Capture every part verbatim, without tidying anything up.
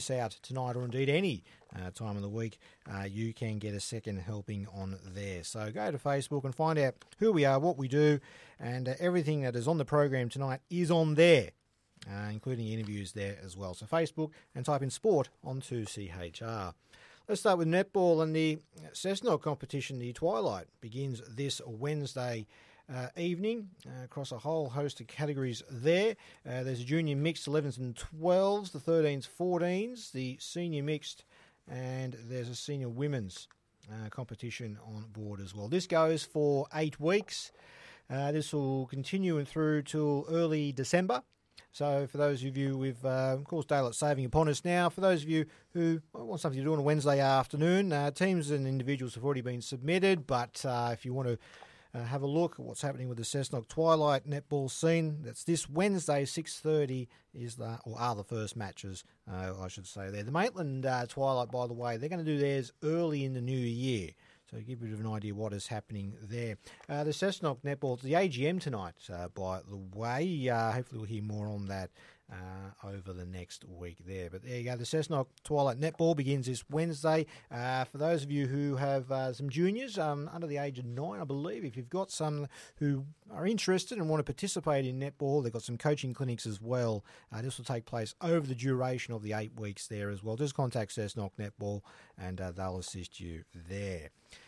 out tonight or indeed any uh, time of the week, uh, you can get a second helping on there. So go to Facebook and find out who we are, what we do, and uh, everything that is on the program tonight is on there, uh, including interviews there as well. So Facebook, and type in sport onto C H R. Let's start with netball, and the Cessnock competition, the Twilight, begins this Wednesday Uh, evening uh, across a whole host of categories there. Uh, there's a junior mixed elevens and twelves, the thirteens, fourteens, the senior mixed, and there's a senior women's uh, competition on board as well. This goes for eight weeks. Uh, this will continue through till early December. So for those of you with, uh, of course, daylight saving upon us now, for those of you who want something to do on a Wednesday afternoon, uh, teams and individuals have already been submitted, but uh, if you want to Uh, have a look at what's happening with the Cessnock Twilight netball scene. That's this Wednesday, six thirty, is the, or are the first matches, uh, I should say there. The Maitland uh, Twilight, by the way, they're going to do theirs early in the new year. So give you a bit of an idea what is happening there. Uh, the Cessnock netball, it's the A G M tonight, uh, by the way. Uh, hopefully we'll hear more on that uh, over the next week there. But there you go. The Cessnock Twilight netball begins this Wednesday. Uh, for those of you who have uh, some juniors um, under the age of nine, I believe, if you've got some who are interested and want to participate in netball, they've got some coaching clinics as well. Uh, this will take place over the duration of the eight weeks there as well. Just contact Cessnock Netball and uh, they'll assist you there.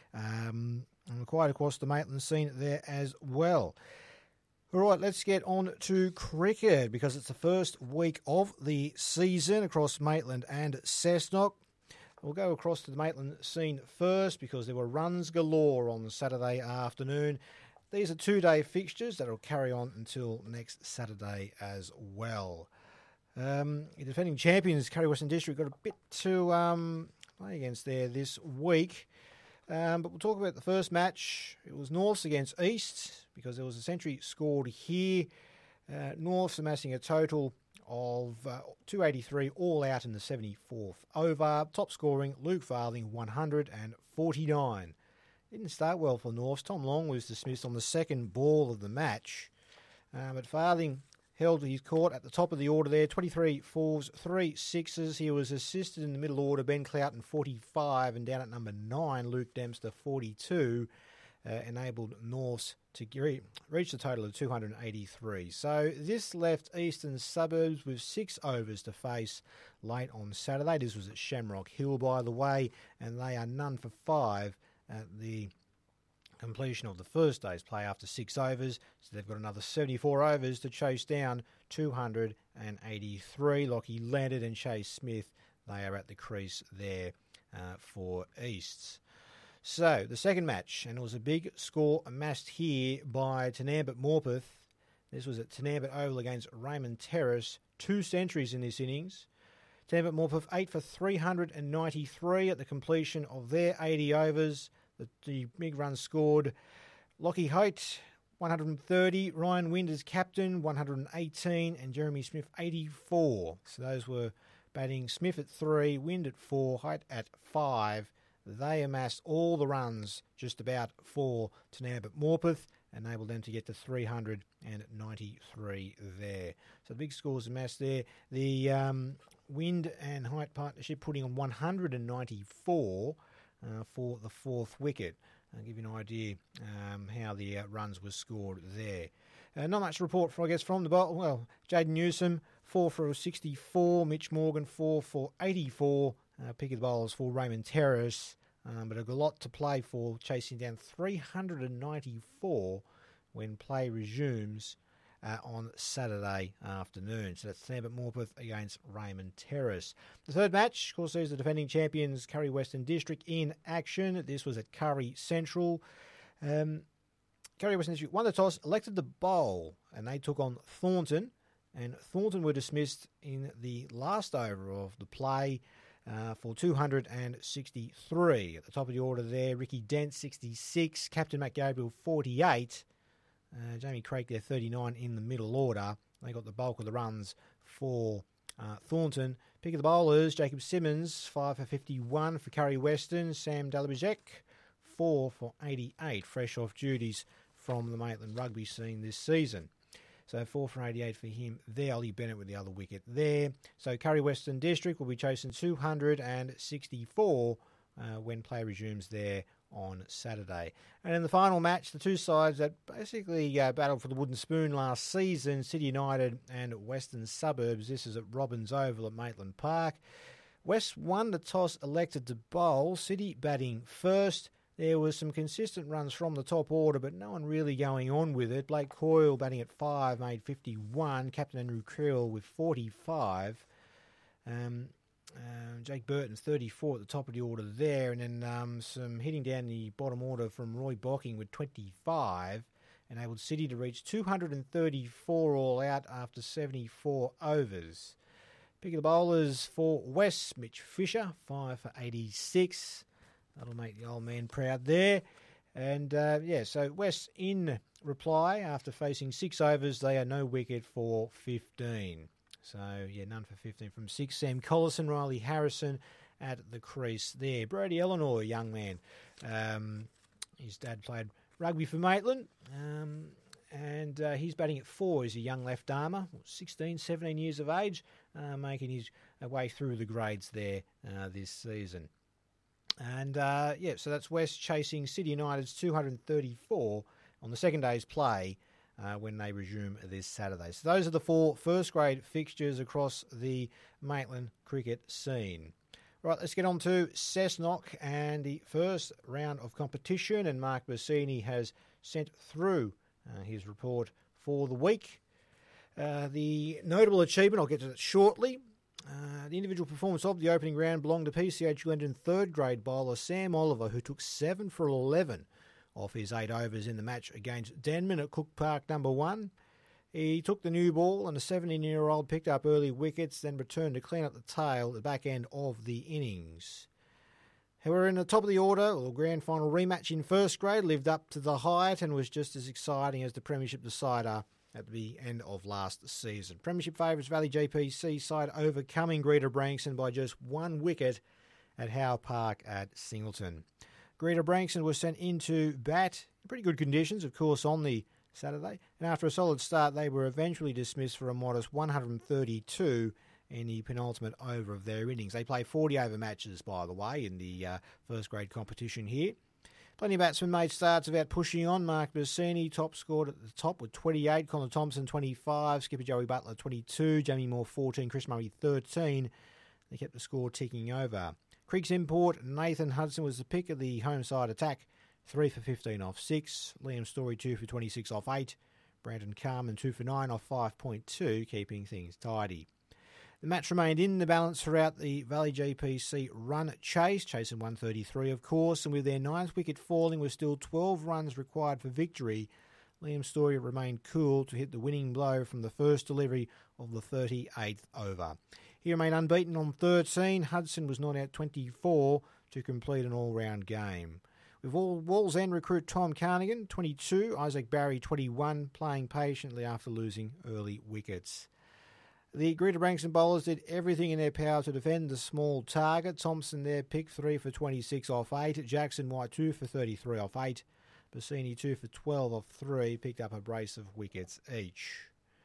Um, and quite across the Maitland scene there as well. All right, let's get on to cricket because it's the first week of the season across Maitland and Cessnock. We'll go across to the Maitland scene first because there were runs galore on Saturday afternoon. These are two-day fixtures that will carry on until next Saturday as well. Um, the defending champions, Curry Western District, got a bit to um, play against there this week. Um, but we'll talk about the first match. It was Norths against East because there was a century scored here. Uh, Norths amassing a total of uh, two eighty-three all out in the seventy-fourth over. Top scoring, Luke Farthing, one hundred forty-nine. Didn't start well for Norths. Tom Long was dismissed on the second ball of the match. Uh, but Farthing held his court at the top of the order there, twenty-three fours, three sixes. He was assisted in the middle order, Ben Cloughton, forty-five, and down at number nine, Luke Dempster, forty-two, uh, enabled Norths to reach the total of two hundred eighty-three. So this left Eastern Suburbs with six overs to face late on Saturday. This was at Shamrock Hill, by the way, and they are none for five at the completion of the first day's play after six overs. So they've got another seventy-four overs to chase down two hundred eighty-three. Lockie Leonard and Chase Smith, they are at the crease there uh, for Easts. So the second match, and it was a big score amassed here by Tenambit Morpeth. This was at Tenambit Oval against Raymond Terrace. Two centuries in this innings. Tenambit Morpeth eight for three hundred ninety-three at the completion of their eighty overs. The, the big runs scored. Lockie Hoyt, one hundred thirty. Ryan Winders, captain, one hundred eighteen. And Jeremy Smith, eighty-four. So those were batting Smith at three, Wind at four, Hoyt at five. They amassed all the runs just about for Tenambit Morpeth, enabled them to get to three hundred ninety-three there. So the big scores amassed there. The um, Wind and Hoyt partnership putting on one hundred ninety-four uh, for the fourth wicket. I'll give you an idea um, how the uh, runs were scored there. Uh, not much report, for, I guess, from the bowl. Well, Jaden Newsom, four for sixty-four. Mitch Morgan, four for eighty-four. Uh, pick of the bowlers for Raymond Terrace. Um, but a lot to play for, chasing down three hundred ninety-four when play resumes uh, on Saturday afternoon. So that's Tenambit Morpeth against Raymond Terrace. The third match, of course, there's the defending champions, Curry Western District, in action. This was at Curry Central. Um, Curry Western District won the toss, elected the bowl, and they took on Thornton. And Thornton were dismissed in the last over of the play uh, for two hundred sixty-three. At the top of the order there, Ricky Dent, sixty-six. Captain Matt Gabriel, forty-eight. Uh, Jamie Craig there, thirty-nine in the middle order. They got the bulk of the runs for uh, Thornton. Pick of the bowlers, Jacob Simmons, five for fifty-one for Curry Western. Sam Dalabajek, four for eighty-eight. Fresh off duties from the Maitland rugby scene this season. So four for eighty-eight for him there. Ollie Bennett with the other wicket there. So Curry Western District will be chasing two hundred sixty-four uh, when play resumes there on Saturday. And in the final match, the two sides that basically uh, battled for the wooden spoon last season, City United and Western Suburbs. This is at Robbins Oval at Maitland Park. West won the toss, elected to bowl. City batting first. There was some consistent runs from the top order, but no one really going on with it. Blake Coyle batting at five, made fifty-one. Captain Andrew Creel with forty-five. Um, uh, Jake Burton, thirty-four at the top of the order there. And then um, some hitting down the bottom order from Roy Bocking with twenty-five. Enabled City to reach two hundred thirty-four all out after seventy-four overs. Pick of the bowlers for West, Mitch Fisher, five for eighty-six. That'll make the old man proud there. And, uh, yeah, so West in reply after facing six overs. They are no wicket for fifteen. So, yeah, none for fifteen from six. Sam Collison, Riley Harrison at the crease there. Brody Eleanor, young man. Um, his dad played rugby for Maitland. Um, and uh, he's batting at four. He's a young left-armer, sixteen, seventeen years of age, uh, making his way through the grades there uh, this season. And, uh, yeah, so that's West chasing City United's two hundred thirty-four on the second day's play uh, when they resume this Saturday. So those are the four first-grade fixtures across the Maitland cricket scene. Right, let's get on to Cessnock and the first round of competition. And Mark Bassini has sent through uh, his report for the week. Uh, the notable achievement, I'll get to that shortly. Uh, the individual performance of the opening round belonged to P C H Glendon third-grade bowler Sam Oliver, who took seven for eleven off his eight overs in the match against Denman at Cook Park number one. He took the new ball and the seventeen-year-old picked up early wickets, then returned to clean up the tail at the back end of the innings. However, in the top of the order, the grand final rematch in first grade lived up to the height and was just as exciting as the premiership decider at the end of last season. Premiership favourites Valley G P C side overcoming Greta Brankston by just one wicket at Howe Park at Singleton. Greta Brankston was sent into bat in pretty good conditions, of course, on the Saturday, and after a solid start, they were eventually dismissed for a modest one hundred thirty-two in the penultimate over of their innings. They play forty over matches, by the way, in the uh, first grade competition here. Plenty of batsmen made starts about pushing on. Mark Bassini top scored at the top with twenty-eight, Connor Thompson twenty-five, skipper Joey Butler twenty-two, Jamie Moore fourteen, Chris Murray thirteen. They kept the score ticking over. Creeks Import, Nathan Hudson was the pick of the home side attack, three for fifteen off six. Liam Story two for twenty-six off eight. Brandon Carman two for nine off five point two, keeping things tidy. The match remained in the balance throughout the Valley G P C run chase, chasing one thirty-three, of course, and with their ninth wicket falling with still twelve runs required for victory, Liam Story remained cool to hit the winning blow from the first delivery of the thirty-eighth over. He remained unbeaten on thirteen. Hudson was not out twenty-four to complete an all-round game. With Walls End recruit Tom Carnigan, twenty-two, Isaac Barry, twenty-one, playing patiently after losing early wickets. The Greta Brankston bowlers did everything in their power to defend the small target. Thompson there picked three for twenty-six off eight. Jackson White two for thirty-three off eight. Bassini two for twelve off three. Picked up a brace of wickets each.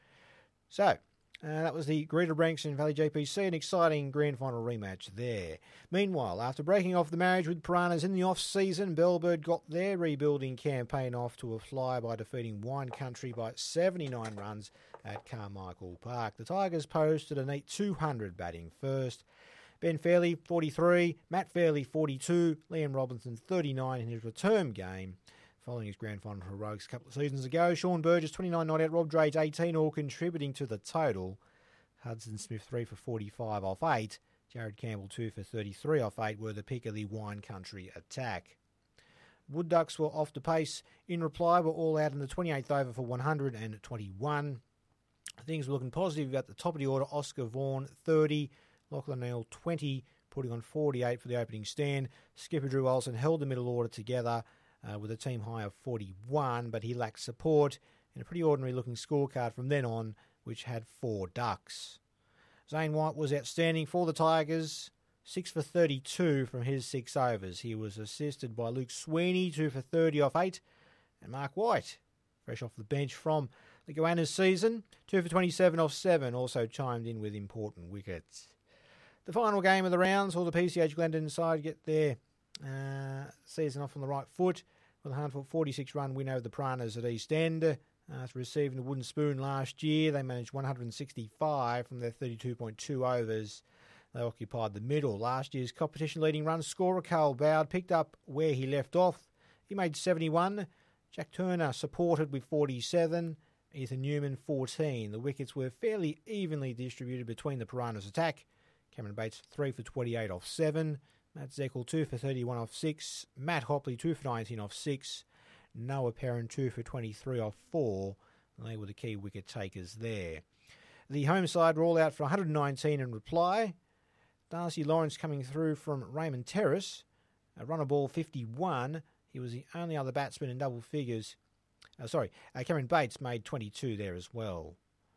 So, uh, that was the Greta Brankston Valley J P C, an exciting grand final rematch there. Meanwhile, after breaking off the marriage with Piranhas in the off-season, Bellbird got their rebuilding campaign off to a fly by defeating Wine Country by seventy-nine runs at Carmichael Park. The Tigers posted a neat two hundred batting first. Ben Fairley, forty-three, Matt Fairley, forty-two, Liam Robinson, thirty-nine in his return game. Following his grand final heroics a couple of seasons ago, Sean Burgess, twenty-nine not out, Rob Drake, eighteen, all contributing to the total. Hudson Smith, three for forty-five off eight. Jared Campbell, two for thirty-three off eight, were the pick of the Wine Country attack. Wood Ducks were off the pace in reply, were all out in the twenty-eighth over for one hundred twenty-one. Things were looking positive at the top of the order. Oscar Vaughan, thirty, Lachlan Neal, twenty, putting on forty-eight for the opening stand. Skipper Drew Olsen held the middle order together uh, with a team high of forty-one, but he lacked support and a pretty ordinary-looking scorecard from then on, which had four ducks. Zane White was outstanding for the Tigers, six for thirty-two from his six overs. He was assisted by Luke Sweeney, two for thirty off eight, and Mark White, fresh off the bench from The Goannas season, two for twenty-seven off seven, also chimed in with important wickets. The final game of the round saw the P C H Glendon side get their uh, season off on the right foot with a Huntford forty-six run win over the Piranhas at East End. After receiving the wooden spoon last year, they managed one hundred sixty-five from their thirty-two point two overs. They occupied the middle. Last year's competition-leading run scorer, Carl Bowd, picked up where he left off. He made seventy-one. Jack Turner supported with forty-seven. Ethan Newman, fourteen. The wickets were fairly evenly distributed between the Piranhas' attack. Cameron Bates, three for twenty-eight off seven. Matt Zekel, two for thirty-one off six. Matt Hopley, two for nineteen off six. Noah Perrin, two for twenty-three off four. They were the key wicket takers there. The home side were all out for one hundred nineteen in reply. Darcy Lawrence coming through from Raymond Terrace. A runner ball fifty-one. He was the only other batsman in double figures. Uh, sorry, uh, Cameron Bates made twenty-two there as well.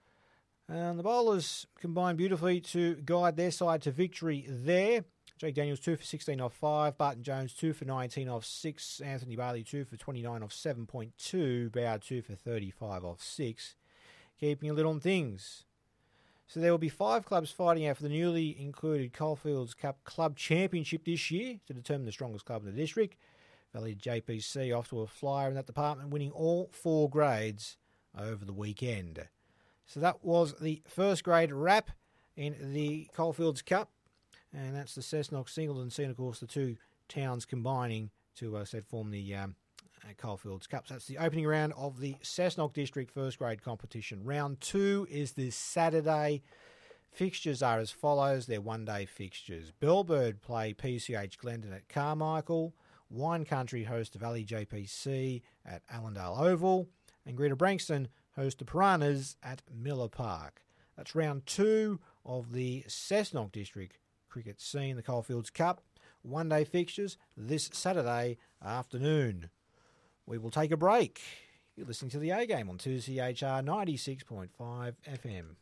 And the bowlers combined beautifully to guide their side to victory there. Jake Daniels, two for sixteen off five. Barton Jones, two for nineteen off six. Anthony Bailey, two for twenty-nine off seven point two. Bowd, two for thirty-five off six. Keeping a lid on things. So there will be five clubs fighting out for the newly included Coalfields Cup Club Championship this year to determine the strongest club in the district. Valley J P C off to a flyer in that department, winning all four grades over the weekend. So that was the first grade wrap in the Coalfields Cup. And that's the Cessnock Singleton scene, of course, the two towns combining to uh, said form the um, uh, Coalfields Cup. So that's the opening round of the Cessnock District first grade competition. Round two is this Saturday. Fixtures are as follows. They're one-day fixtures. Bellbird play P C H Glendon at Carmichael. Wine Country host Valley J P C at Allendale Oval. And Greater Branxton host the Piranhas at Miller Park. That's round two of the Cessnock District cricket scene, the Coalfields Cup. One-day fixtures this Saturday afternoon. We will take a break. You're listening to the A-Game on two C H R ninety-six point five F M.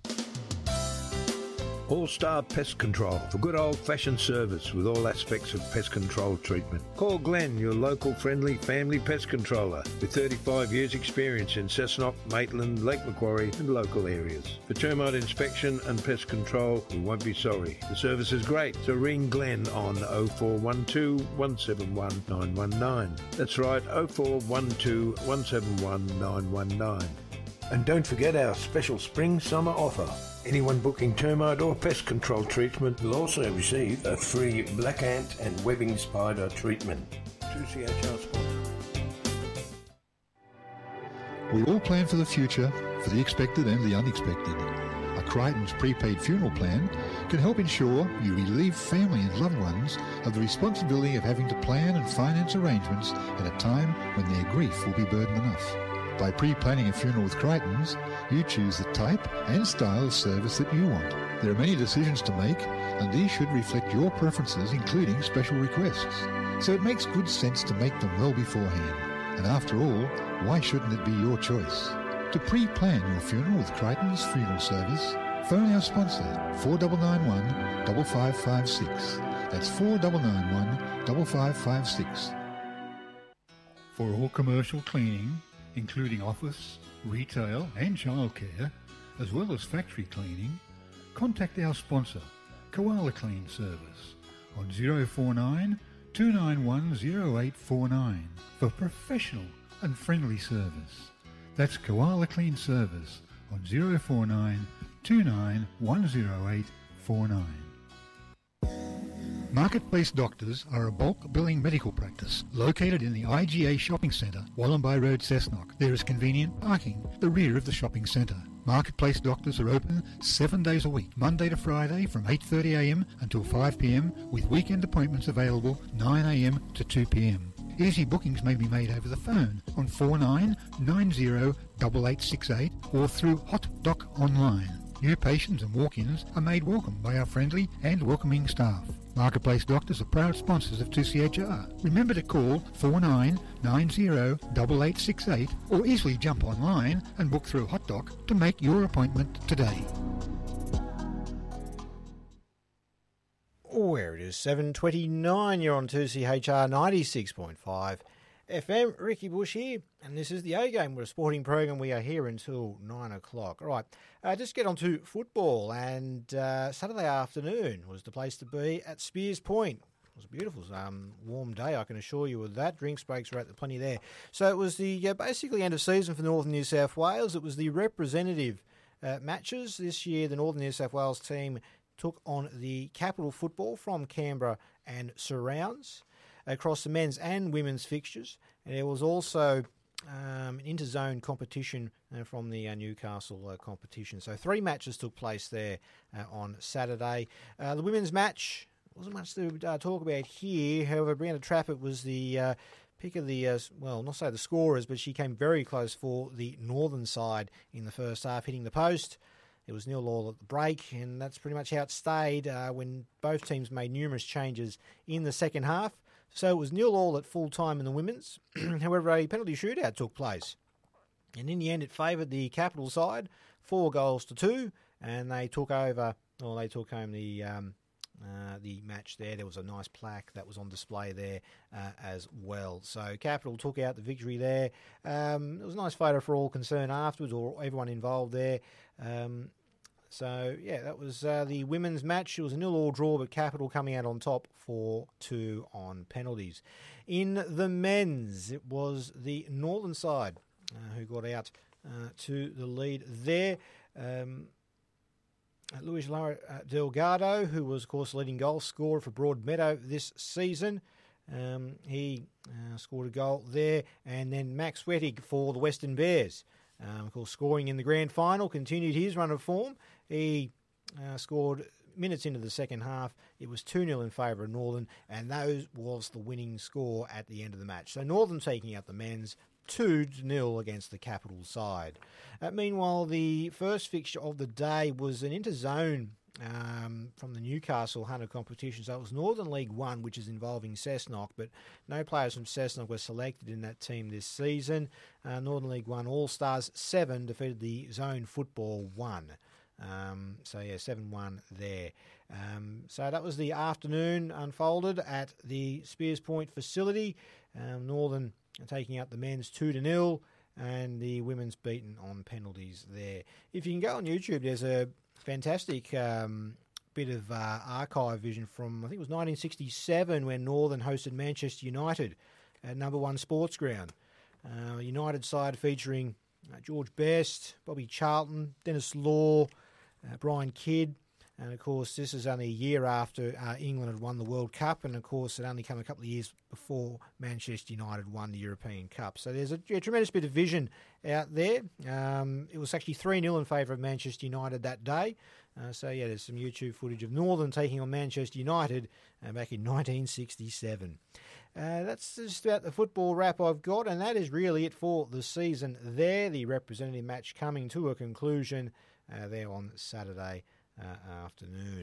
All-Star Pest Control for good old-fashioned service with all aspects of pest control treatment. Call Glenn, your local friendly family pest controller with thirty-five years experience in Cessnock, Maitland, Lake Macquarie and local areas. For termite inspection and pest control, you won't be sorry. The service is great, so ring Glenn on oh four one two, one seven one, nine one nine. That's right, oh four one two, one seven one, nine one nine. And don't forget our special spring-summer offer. Anyone booking termite or pest control treatment will also receive a free black ant and webbing spider treatment. two C H R sponsor. We all plan for the future, for the expected and the unexpected. A Crichton's prepaid funeral plan can help ensure you relieve family and loved ones of the responsibility of having to plan and finance arrangements at a time when their grief will be burden enough. By pre-planning a funeral with Crichton's, you choose the type and style of service that you want. There are many decisions to make, and these should reflect your preferences, including special requests. So it makes good sense to make them well beforehand. And after all, why shouldn't it be your choice? To pre-plan your funeral with Crichton's Funeral Service, phone our sponsor, four nine nine one, five five five six. That's four nine nine one, five five five six. For all commercial cleaning, including office, retail and childcare, as well as factory cleaning, contact our sponsor, Koala Clean Service, on oh four nine, two nine one, oh eight four nine for professional and friendly service. That's Koala Clean Service on oh four nine, two nine one, oh eight four nine. Marketplace Doctors are a bulk billing medical practice located in the I G A Shopping Centre, Wallumbye Road, Cessnock. There is convenient parking at the rear of the shopping centre. Marketplace Doctors are open seven days a week, Monday to Friday from eight thirty a m until five p m with weekend appointments available nine a m to two p m. Easy bookings may be made over the phone on four nine nine zero, eight eight six eight or through HotDoc online. New patients and walk-ins are made welcome by our friendly and welcoming staff. Marketplace Doctors are proud sponsors of two C H R. Remember to call four nine nine zero, eight eight six eight or easily jump online and book through HotDoc to make your appointment today. Where it is seven twenty-nine, you're on two C H R ninety-six point five F M, Ricky Bush here, and this is the A-Game. We're a sporting program. We are here until nine o'clock. All right, uh, just get on to football, and uh, Saturday afternoon was the place to be at Spears Point. It was a beautiful um, warm day, I can assure you of that. Drinks breaks were at the plenty there. So it was the uh, basically end of season for Northern New South Wales. It was the representative uh, matches. This year, the Northern New South Wales team took on the Capital Football from Canberra and surrounds across the men's and women's fixtures. And there was also um, an interzone competition uh, from the uh, Newcastle uh, competition. So three matches took place there uh, on Saturday. Uh, the women's match wasn't much to uh, talk about here. However, Brianna Trafford was the uh, pick of the, uh, well, not say the scorers, but she came very close for the northern side in the first half, hitting the post. It was nil all at the break, and that's pretty much how it stayed uh, when both teams made numerous changes in the second half. So it was nil all at full time in the women's. However, a penalty shootout took place. And in the end, it favoured the Capital side, four goals to two, and they took over, or they took home the um, uh, the match there. There was a nice plaque that was on display there uh, as well. So Capital took out the victory there. Um, it was a nice photo for all concerned afterwards, or everyone involved there. Um, So, yeah, that was uh, the women's match. It was a nil-all draw, but Capital coming out on top four two on penalties. In the men's, it was the northern side uh, who got out uh, to the lead there. Um, Luis Lara uh, Delgado, who was, of course, leading goal scorer for Broadmeadow this season. Um, he uh, scored a goal there. And then Max Wettig for the Western Bears. Um, of course, scoring in the grand final, continued his run of form. He uh, scored minutes into the second half. It was two nil in favour of Northern, and that was the winning score at the end of the match. So Northern taking out the men's, two nil against the Capital side. Uh, meanwhile, the first fixture of the day was an interzone um, from the Newcastle Hunter competition. So it was Northern League One, which is involving Cessnock, but no players from Cessnock were selected in that team this season. Uh, Northern League One All-Stars seven defeated the Zone Football one. Um, so, yeah, seven one there. Um, so that was the afternoon unfolded at the Spears Point facility. Um, Northern taking out the men's two to nil, and the women's beaten on penalties there. If you can go on YouTube, there's a fantastic um, bit of uh, archive vision from, I think it was nineteen sixty-seven, when Northern hosted Manchester United at Number One Sports Ground. Uh, United side featuring uh, George Best, Bobby Charlton, Dennis Law, uh, Brian Kidd, and of course this is only a year after uh, England had won the World Cup, and of course it only come a couple of years before Manchester United won the European Cup. So there's a, a tremendous bit of vision out there. Um, it was actually three nil in favour of Manchester United that day. Uh, so yeah, there's some YouTube footage of Northern taking on Manchester United uh, back in nineteen sixty-seven. Uh, that's just about the football wrap I've got, and that is really it for the season there. The representative match coming to a conclusion uh, there on Saturday uh, afternoon.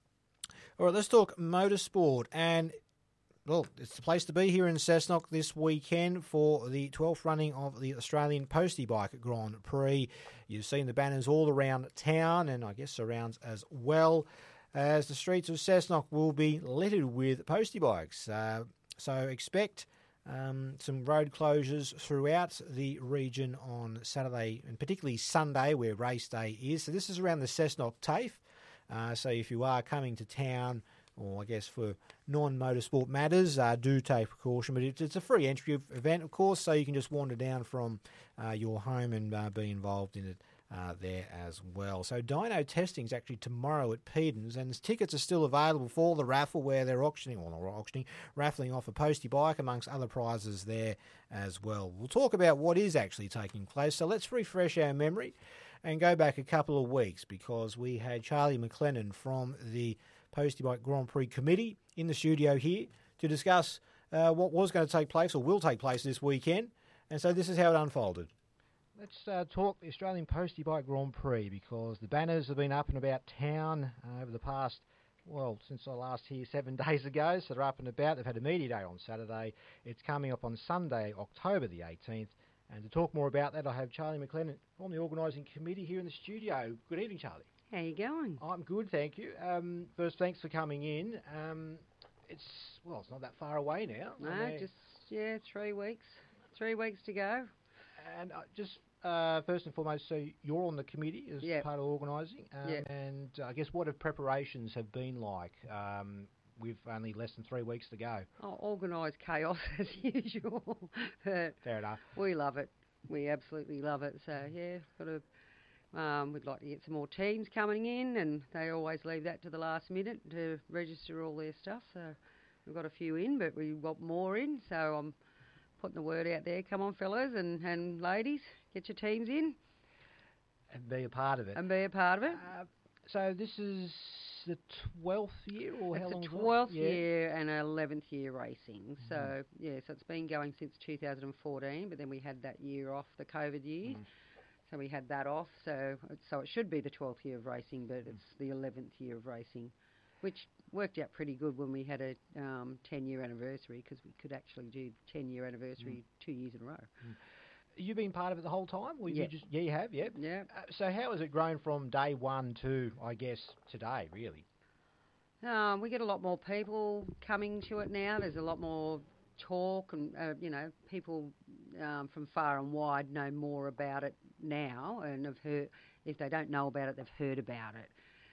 All right, let's talk motorsport. And, well, it's the place to be here in Cessnock this weekend for the twelfth running of the Australian Postie Bike Grand Prix. You've seen the banners all around town, and I guess surrounds as well, as the streets of Cessnock will be littered with postie bikes. Uh, so expect um, some road closures throughout the region on Saturday, and particularly Sunday, where race day is. So this is around the Cessnock TAFE. Uh, so if you are coming to town, or I guess for non-motorsport matters, uh, do take precaution. But it, it's a free entry event, of course, so you can just wander down from uh, your home and uh, be involved in it uh, there as well. So dyno testing is actually tomorrow at Pedon's, and tickets are still available for the raffle, where they're auctioning, or not auctioning, raffling off a postie bike amongst other prizes there as well. We'll talk about what is actually taking place. So let's refresh our memory and go back a couple of weeks, because we had Charlie McLennan from the Postie Bike Grand Prix Committee in the studio here to discuss uh, what was going to take place, or will take place this weekend. And so this is how it unfolded. Let's uh, talk the Australian Postie Bike Grand Prix, because the banners have been up and about town uh, over the past, well, since I last here seven days ago. So they're up and about. They've had a media day on Saturday. It's coming up on Sunday, October the eighteenth. And to talk more about that, I have Charlie McLennan from the organising committee here in the studio. Good evening, Charlie. How you going? I'm good, thank you. Um, first, thanks for coming in. Um, it's, well, it's not that far away now. No, I mean, just yeah, three weeks. Three weeks to go. And uh, just uh, first and foremost, so you're on the committee as Yep. part of organising, um, Yep. and I guess what have preparations have been like? Um, with only less than three weeks to go. Oh, organised chaos as usual. But Fair enough. we love it. We absolutely love it. So yeah, got to. Um, we'd like to get some more teams coming in, and they always leave that to the last minute to register all their stuff. So we've got a few in, but we want more in. So I'm putting the word out there. Come on, fellas and, and ladies, get your teams in And be a part of it. and be a part of it. Uh, so this is the twelfth year, or It's how long? the is that? twelfth Yeah. year and eleventh year racing. So yeah, so it's been going since two thousand fourteen, but then we had that year off, the COVID year. Mm. So we had that off. So it- so it should be the twelfth year of racing, but it's the eleventh year of racing, which worked out pretty good when we had a um, ten year anniversary, because we could actually do ten year anniversary two years in a row. You've been part of it the whole time? Or Yeah. You just, yeah, you have, yeah. Yeah. Uh, so how has it grown from day one to, I guess, today, really? Um, we get a lot more people coming to it now. There's a lot more talk, and uh, you know, people um, from far and wide know more about it now, and have heard. If they don't know about it, they've heard about it.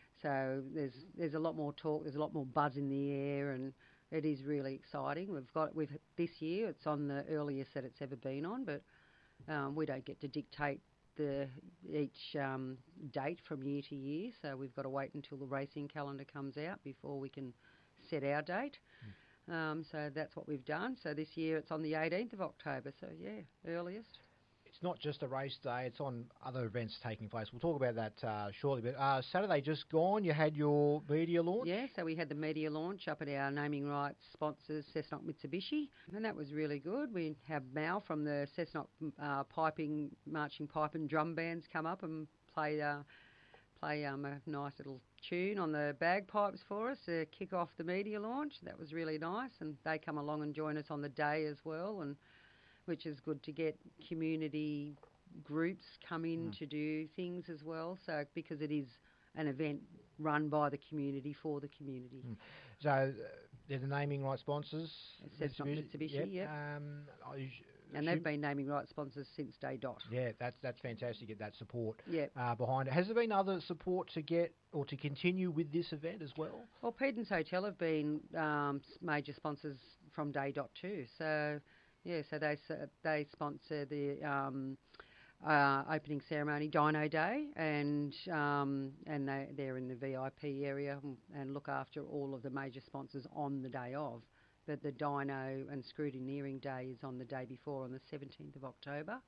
So there's there's a lot more talk. There's a lot more buzz in the air, and it is really exciting. We've got we've this year. It's on the earliest that it's ever been on, but um, we don't get to dictate the each um, date from year to year, so we've got to wait until the racing calendar comes out before we can set our date. Mm. Um, so that's what we've done. So this year it's on the eighteenth of October, so yeah, earliest. It's not just a race day, it's on other events taking place. We'll talk about that uh, shortly, but uh, Saturday just gone, you had your media launch? Yeah, so we had the media launch up at our naming rights sponsors, Cessnock Mitsubishi, and that was really good. We have Mal from the Cessnock uh, piping, marching pipe and drum bands come up and play uh, play um, a nice little tune on the bagpipes for us to kick off the media launch. That was really nice, and they come along and join us on the day as well, and which is good to get community groups come in mm. to do things as well. So because it is an event run by the community for the community. Mm. So uh, they're the naming rights sponsors. It's not Mitsubishi, yep. yep. Um, I and they've been naming rights sponsors since day dot. Yeah, that's that's fantastic to get that support yep. uh, behind it. Has there been other support to get or to continue with this event as well? Well, Pedon's Hotel have been um, major sponsors from day dot too. So yeah, so they they sponsor the um, uh, opening ceremony, Dino Day, and um, and they they're in the V I P area and look after all of the major sponsors on the day of. But the Dino and Scrutineering Day is on the day before, on the seventeenth of October.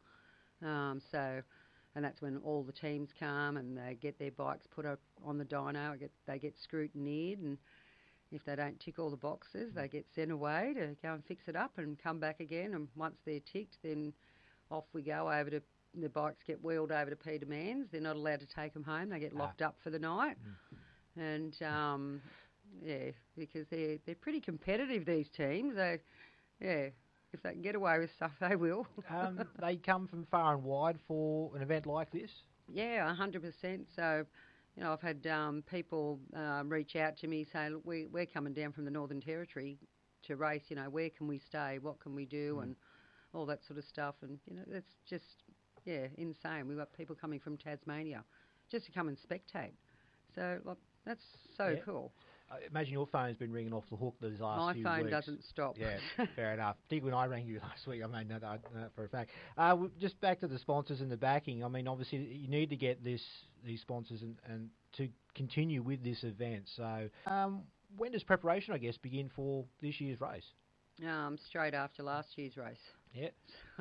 Um, so, and that's when all the teams come and they get their bikes put up on the dyno. Get, they get scrutineered, and if they don't tick all the boxes, they get sent away to go and fix it up and come back again. And once they're ticked, then off we go over to, the bikes get wheeled over to Peter Manns. They're not allowed to take them home. They get locked ah. up for the night. Mm. And, um, yeah, because they're, they're pretty competitive, these teams. They, yeah, if they can get away with stuff, they will. um, they come from far and wide for an event like this? Yeah, one hundred percent. So, you know, I've had um, people um, reach out to me saying, look, we, we're coming down from the Northern Territory to race, you know, where can we stay, what can we do, mm. and all that sort of stuff. And, you know, it's just, yeah, insane. We've got people coming from Tasmania just to come and spectate. So, like, that's so yeah. cool. I imagine your phone's been ringing off the hook these last My few phone weeks. doesn't stop. Yeah, fair enough. Particularly when I rang you last week, I mean, know that, know that for a fact. Uh, just back to the sponsors and the backing. I mean, obviously, you need to get this these sponsors and, and to continue with this event. So, um, when does preparation, I guess, begin for this year's race? Um, straight after last year's race. Yeah.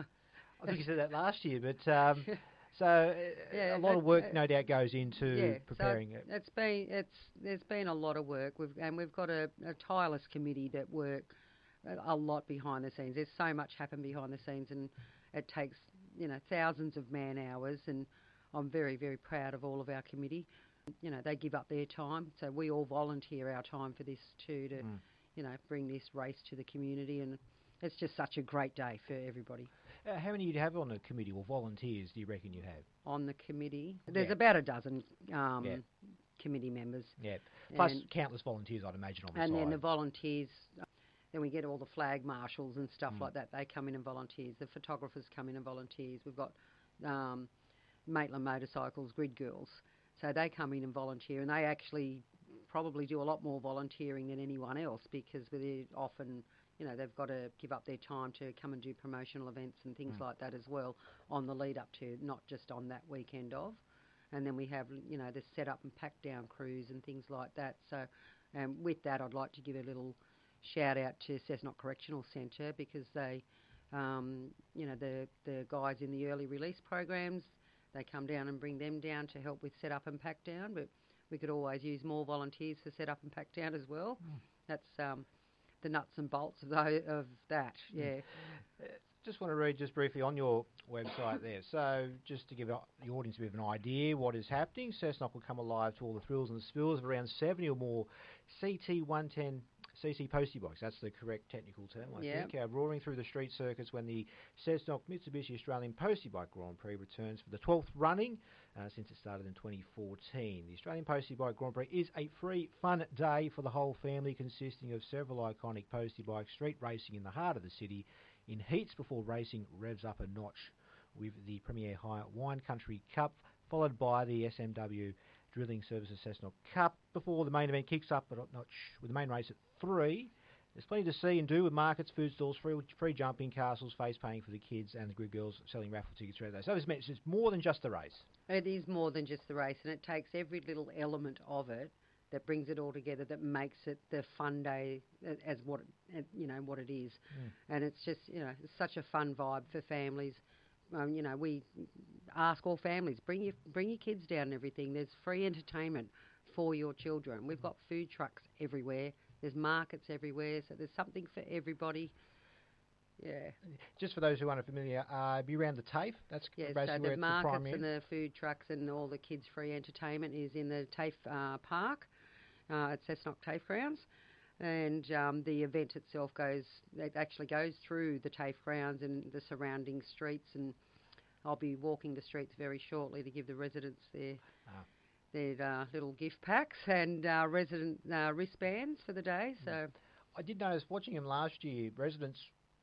I think you said that last year, but um, so uh, yeah, a lot it, of work, it, no doubt, goes into yeah, preparing so it. It's been it's there's been a lot of work. We've and we've got a, a tireless committee that work a, a lot behind the scenes. There's so much happen behind the scenes, and it takes you know thousands of man hours. And I'm very very proud of all of our committee. You know they give up their time, so we all volunteer our time for this too to mm. you know bring this race to the community, and it's just such a great day for everybody. Uh, how many do you have on the committee, or volunteers do you reckon you have? On the committee? There's yeah. about a dozen um, yeah. committee members. Yeah. Plus and countless volunteers, I'd imagine, on the and side. then the volunteers, then we get all the flag marshals and stuff mm. like that. They come in and volunteers. The photographers come in and volunteers. We've got um, Maitland Motorcycles, Grid Girls. So they come in and volunteer, and they actually probably do a lot more volunteering than anyone else because they're often, you know, they've got to give up their time to come and do promotional events and things mm. like that as well on the lead up to, not just on that weekend of. And then we have, you know, the set up and pack down crews and things like that. So um, with that, I'd like to give a little shout out to Cessnock Correctional Centre because they, um, you know, the, the guys in the early release programs, they come down and bring them down to help with set up and pack down. But we could always use more volunteers for set up and pack down as well. Mm. That's um, the nuts and bolts of, the, of that, yeah. Mm. Uh, just want to read just briefly on your website there. So just to give the audience a bit of an idea what is happening, Cessnock will come alive to all the thrills and spills of around seventy or more C T one ten C C postie bikes. That's the correct technical term, I yep. think. Uh, roaring through the street circuits when the Cessnock Mitsubishi Australian Postie Bike Grand Prix returns for the twelfth running uh, since it started in twenty fourteen. The Australian Postie Bike Grand Prix is a free, fun day for the whole family, consisting of several iconic postie bikes, street racing in the heart of the city, in heats before racing revs up a notch with the Premier Hire Wine Country Cup, followed by the S M W Drilling Services Cessnock Cup before the main event kicks up a notch with the main race at three. There's plenty to see and do with markets, food stalls, free free jumping, castles, face painting for the kids, and the Grid Girls selling raffle tickets throughout those. So as mentioned, it's more than just the race. It is more than just the race, and it takes every little element of it that brings it all together, that makes it the fun day as what it, you know what it is. Mm. And it's just, you know, it's such a fun vibe for families. Um, you know, we ask all families, bring your bring your kids down and everything. There's free entertainment for your children. We've got food trucks everywhere. There's markets everywhere, so there's something for everybody. Yeah. Just for those who aren't familiar, uh, be around the TAFE. That's yeah, basically so where the it's markets the primary. And the food trucks and all the kids' free entertainment is in the TAFE uh, park uh, at Cessnock TAFE grounds. And um, the event itself goes, it actually goes through the TAFE grounds and the surrounding streets, and I'll be walking the streets very shortly to give the residents their ah. their uh, little gift packs and uh, resident uh, wristbands for the day. So, I did notice watching them last year, residents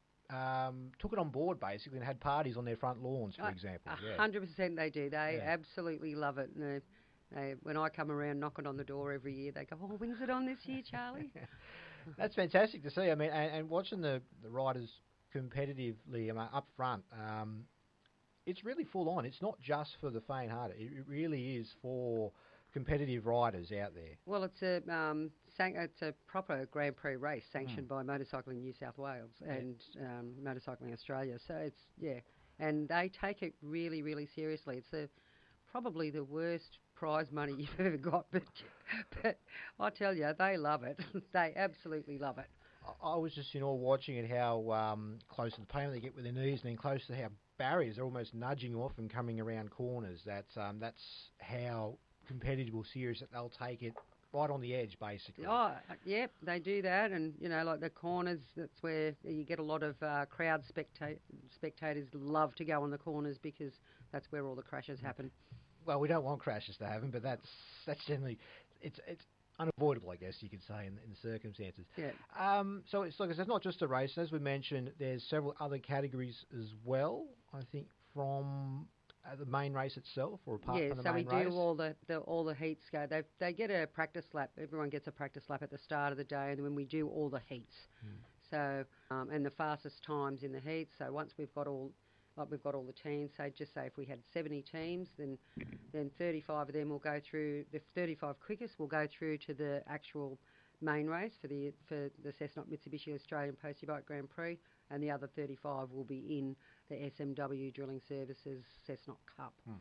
um, took it on board basically and had parties on their front lawns, for uh, example. A hundred percent they do. They yeah. absolutely love it. And they, they, when I come around knocking on the door every year, they go, "Oh, when's it on this year, Charlie?" That's fantastic to see. I mean, and, and watching the, the riders competitively I mean, up front, um, it's really full on. It's not just for the faint-hearted. It, it really is for competitive riders out there. Well, it's a um, sang- it's a proper Grand Prix race sanctioned mm. by Motorcycling New South Wales yeah. and um, Motorcycling Australia. So it's yeah, and they take it really, really seriously. It's a, probably the worst prize money you've ever got, but but I tell you, they love it. They absolutely love it. I was just, you know, watching it how um, close to the pavement they get with their knees, and then close to how barriers are almost nudging off and coming around corners. That's um, that's how competitive or serious that they'll take it, right on the edge, basically. Oh, yep, they do that, and you know, like the corners, that's where you get a lot of uh, crowd specta- spectators love to go on the corners because that's where all the crashes happen. Well, we don't want crashes to happen, but that's that's generally it's it's. unavoidable, I guess you could say, in, in the circumstances. Yeah. Um, so it's like I said, it's not just a race. As we mentioned, there's several other categories as well, I think, from uh, the main race itself or apart yeah, from the so main we race. do all the, the all the heats go. They they get a practice lap. Everyone gets a practice lap at the start of the day, and then we do all the heats. Hmm. So um, and the fastest times in the heats. So once we've got all like we've got all the teams, so just say if we had seventy teams, then then thirty-five of them will go through, the thirty-five quickest will go through to the actual main race for the for the Cessnock Mitsubishi Australian Postie Bike Grand Prix, and the other thirty-five will be in the S M W Drilling Services Cessnock Cup. Hmm.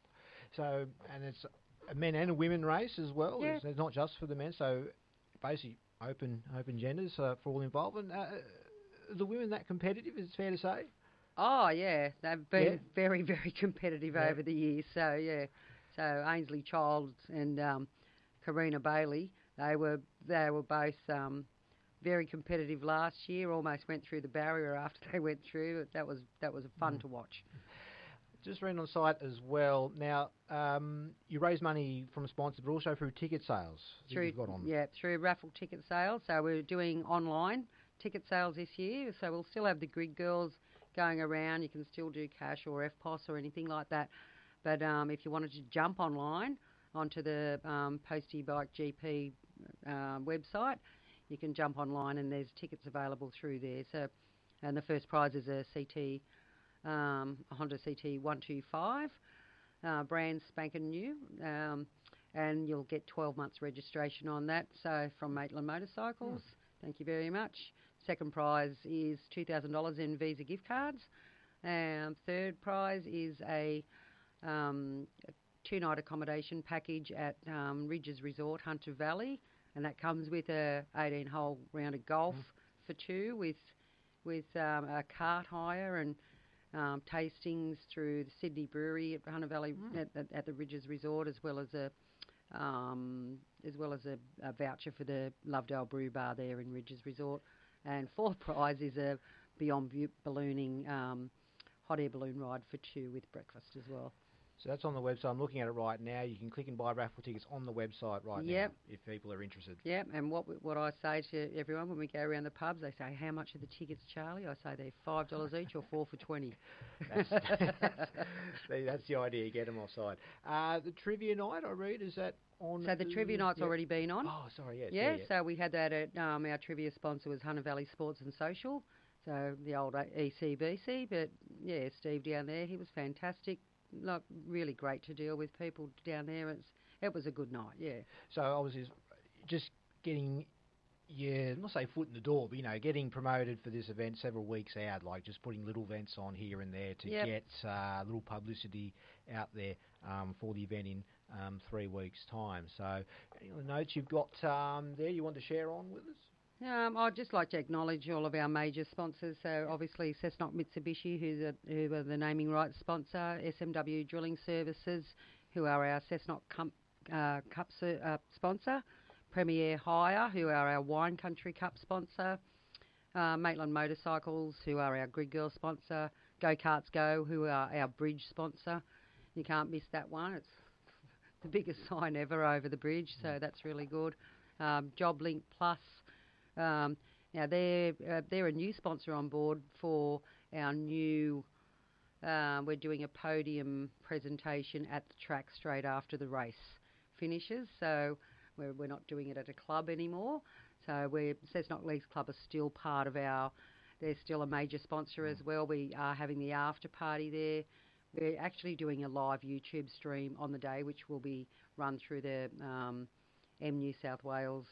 So, and it's a men and a women race as well, yeah. it's, it's not just for the men, so basically open open genders uh, for all involved. And uh, the women that competitive, is it fair to say? Oh, yeah. They've been yeah. very, very competitive yeah. over the years. So, yeah. So, Ainsley Childs and um, Karina Bailey, they were they were both um, very competitive last year, almost went through the barrier after they went through. That was that was fun mm. to watch. Just reading on site as well. Now, um, you raise money from sponsors, but also through ticket sales. Through, you've got on. Yeah, through raffle ticket sales. So, we're doing online ticket sales this year, so we'll still have the grid girls going around. You can still do cash or F P O S or anything like that. But um, if you wanted to jump online onto the um, Postie Bike G P uh, website, you can jump online and there's tickets available through there. So, and the first prize is a C T, um, a Honda C T one twenty-five, uh, brand spanking new, um, and you'll get twelve months registration on that. So from Maitland Motorcycles, mm. Thank you very much. Second prize is two thousand dollars in Visa gift cards. Um, third prize is a um, two-night accommodation package at um, Ridges Resort, Hunter Valley, and that comes with a eighteen-hole round of golf mm. for two, with with um, a cart hire and um, tastings through the Sydney Brewery at Hunter Valley mm. at, at, at the Ridges Resort, as well as a um, as well as a, a voucher for the Lovedale Brew Bar there in Ridges Resort. And fourth prize is a Beyond Bu- Ballooning um, hot air balloon ride for two with breakfast as well. So that's on the website. I'm looking at it right now. You can click and buy raffle tickets on the website right yep. now if people are interested. Yep, and what what I say to everyone when we go around the pubs, they say, how much are the tickets, Charlie? I say they're five dollars each or four for twenty. That's, that's, that's the idea, get them offside. Uh, the trivia night, I read, is that on? So the trivia night's yep. already been on. Oh, sorry, yes. Yeah, yeah, yeah. So we had that at, um, our trivia sponsor was Hunter Valley Sports and Social, so the old E C B C, but yeah, Steve down there, he was fantastic. Like, really great to deal with people down there. It's, it was a good night, yeah. So I was just, just getting, yeah, not say foot in the door, but, you know, getting promoted for this event several weeks out, like just putting little events on here and there to yep. get uh, a little publicity out there um, for the event in um, three weeks' time. So any other notes you've got um, there you want to share on with us? Um, I'd just like to acknowledge all of our major sponsors. So obviously Cessnock Mitsubishi, who's a, who are the naming rights sponsor, S M W Drilling Services, who are our Cessnock Cup, uh, Cup uh, sponsor, Premier Hire, who are our Wine Country Cup sponsor, uh, Maitland Motorcycles, who are our Grid Girl sponsor, Go Karts Go, who are our bridge sponsor. You can't miss that one. It's the biggest sign ever over the bridge, so that's really good. Um, JobLink Plus. Um, now they're uh, they're a new sponsor on board for our new. Uh, we're doing a podium presentation at the track straight after the race finishes. So we're we're not doing it at a club anymore. So we're Cessnock Leagues Club are still part of our. They're still a major sponsor as well. We are having the after party there. We're actually doing a live YouTube stream on the day, which will be run through the um, M New South Wales.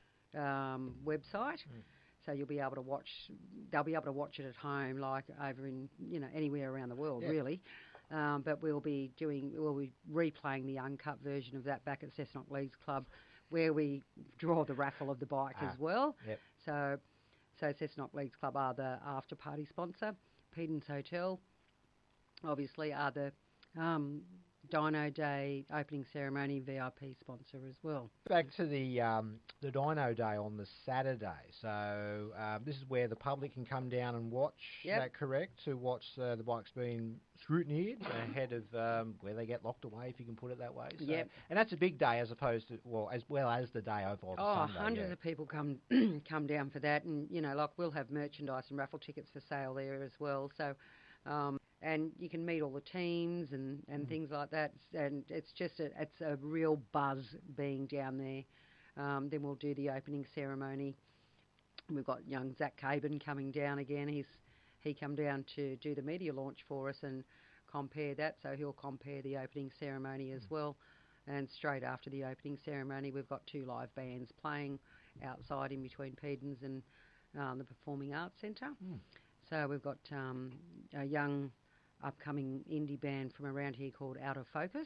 Um, website, mm. so you'll be able to watch. They'll be able to watch it at home, like over in you know anywhere around the world, yeah. really. Um, but we'll be doing, we'll be replaying the uncut version of that back at Cessnock Leagues Club, where we draw the raffle of the bike ah. as well. Yep. So, so Cessnock Leagues Club are the after party sponsor. Pedens Hotel, obviously, are the um, Dyno Day opening ceremony V I P sponsor as well. Back to the um, the Dyno Day on the Saturday. So um, this is where the public can come down and watch. Yep. Is that correct? To watch uh, the bikes being scrutinized ahead of um, where they get locked away, if you can put it that way. So, yep. And that's a big day, as opposed to well, as well as the day of on oh, Sunday. hundreds yeah. of people come come down for that, and you know, like we'll have merchandise and raffle tickets for sale there as well. So. Um, And you can meet all the teams and, and mm. things like that. And it's just a, it's a real buzz being down there. Um, then we'll do the opening ceremony. We've got young Zach Caban coming down again. He's he come down to do the media launch for us and compare that. So he'll compare the opening ceremony as mm. well. And straight after the opening ceremony, we've got two live bands playing outside in between Pedens and um, the Performing Arts Centre. Mm. So we've got um, a young upcoming indie band from around here called Out of Focus,